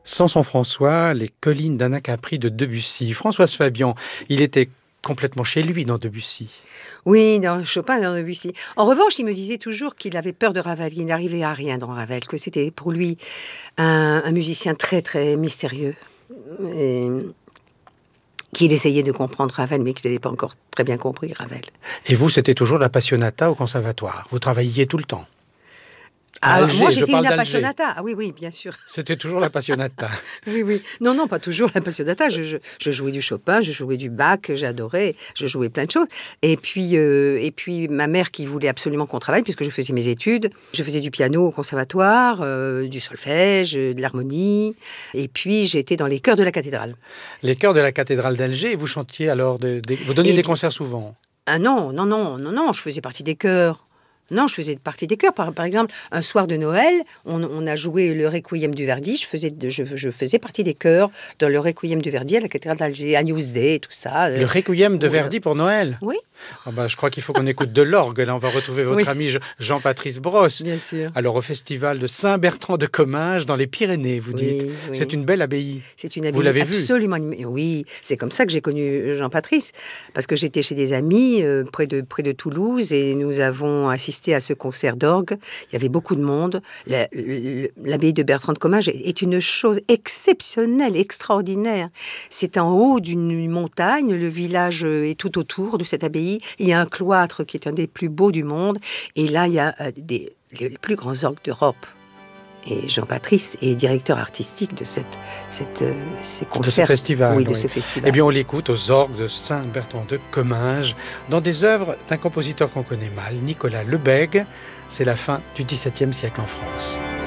Samson-François, les collines d'Anacapri de Debussy. Françoise Fabian, il était complètement chez lui dans Debussy. Oui, dans Chopin, dans Debussy. En revanche, il me disait toujours qu'il avait peur de Ravel, qu'il n'arrivait à rien dans Ravel, que c'était pour lui un musicien très, très mystérieux. Et qu'il essayait de comprendre Ravel, mais qu'il n'avait pas encore très bien compris Ravel. Et vous, c'était toujours la passionata au conservatoire. Vous travailliez tout le temps. Alger, moi, j'étais une d'Alger. appassionata. Ah oui, oui, bien sûr. C'était toujours la passionata. Oui, oui. Non, pas toujours la passionata. Je jouais du Chopin, je jouais du Bach, j'adorais, je jouais plein de choses. Et puis ma mère qui voulait absolument qu'on travaille, puisque je faisais mes études. Je faisais du piano au conservatoire, du solfège, de l'harmonie. Et puis, j'étais dans les chœurs de la cathédrale. Les chœurs de la cathédrale d'Alger, et vous chantiez alors, vous donniez des concerts souvent? Ah non, je faisais partie des chœurs. Non, je faisais partie des chœurs. Par exemple, un soir de Noël, on a joué le Requiem du Verdi. Je faisais partie des chœurs dans le Requiem du Verdi à la cathédrale d'Alger, à Newsday, tout ça. Le Requiem de Verdi pour Noël? Oui. Je crois qu'il faut qu'on écoute de l'orgue. Là, on va retrouver votre ami Jean-Patrice Brosse. Bien sûr. Alors, au festival de Saint-Bertrand de Comminges, dans les Pyrénées, vous dites. Oui. C'est une belle abbaye. C'est une abbaye. Vous l'avez vu? Absolument. Oui, c'est comme ça que j'ai connu Jean-Patrice. Parce que j'étais chez des amis près de Toulouse et nous avons assisté à ce concert d'orgue. Il y avait beaucoup de monde. L'abbaye de Bertrand de Comminges est une chose exceptionnelle, extraordinaire. C'est en haut d'une montagne. Le village est tout autour de cette abbaye. Il y a un cloître qui est un des plus beaux du monde. Et là, il y a les plus grands orgues d'Europe. Et Jean-Patrice est directeur artistique de ces concerts. De ce festival. Oui, de ce festival. Eh bien, on l'écoute aux orgues de Saint-Bertrand de Comminges, dans des œuvres d'un compositeur qu'on connaît mal, Nicolas Lebègue. C'est la fin du XVIIe siècle en France.